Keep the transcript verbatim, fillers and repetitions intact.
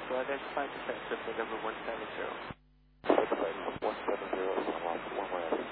to identify defective for number one seven zero. one seven zero, one seven zero, one last, one last.